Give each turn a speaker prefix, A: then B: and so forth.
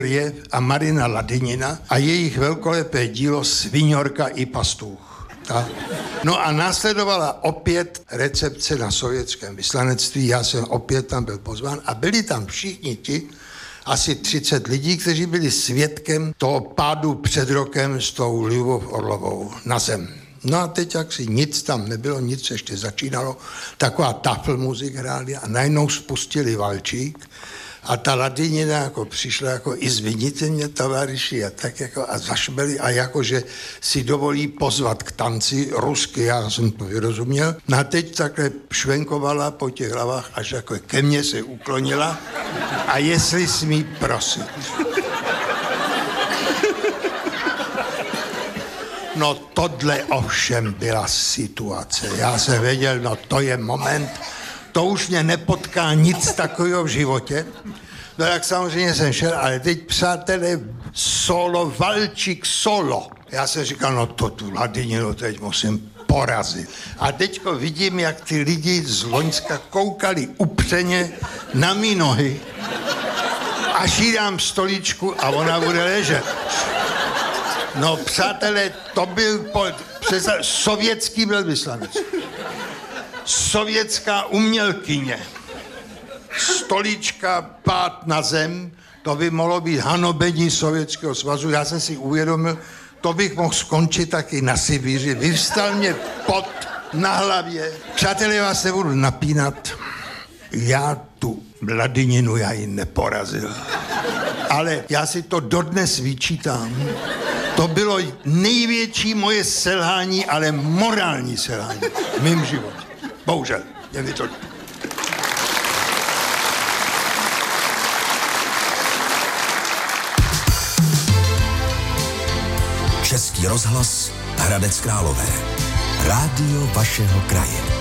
A: a Marina Ladinina a jejich velkolepé dílo Sviňorka i pastůch. Tak. No a následovala opět recepce na sovětském vyslanectví, já jsem opět tam byl pozván a byli tam všichni ti, asi 30 lidí, kteří byli svědkem toho pádu před rokem s tou Lyubov Orlovou na zem. No a teď jaksi nic tam nebylo, nic ještě začínalo, taková tafelmuzik hráli a najednou spustili valčík a ta Ladinina jako přišla jako izviníte mě, tovaryši, a tak jako a zašbeli a jakože si dovolí pozvat k tanci rusky, já jsem to vyrozuměl. No a teď takhle švenkovala po těch hlavách, až jako ke mně se uklonila a jestli smí prosit. No tohle ovšem byla situace. Já jsem věděl, no to je moment, to už mě nepotká nic takového v životě. No tak samozřejmě jsem šel, ale teď přátelé, solo, valčík solo. Já jsem říkal, no to tu Ladininu teď musím porazit. A teďko vidím, jak ty lidi z Loňska koukali upřeně na mý nohy, až jí dám stoličku a ona bude ležet. No přátelé, to byl sovětský velvyslanec. Sovětská umělkyně. Stolička, pád na zem, to by mohlo být hanobení Sovětského svazu. Já jsem si uvědomil, to bych mohl skončit taky na Sibíři. Vyvstal mě pot na hlavě. Přátelé, vás nebudu napínat. Já tu Ladininu, já ji neporazil. Ale já si to dodnes vyčítám. To bylo největší moje selhání, ale morální selhání v mém životě. Bohužel, je mi to.
B: Český rozhlas Hradec Králové. Rádio vašeho kraje.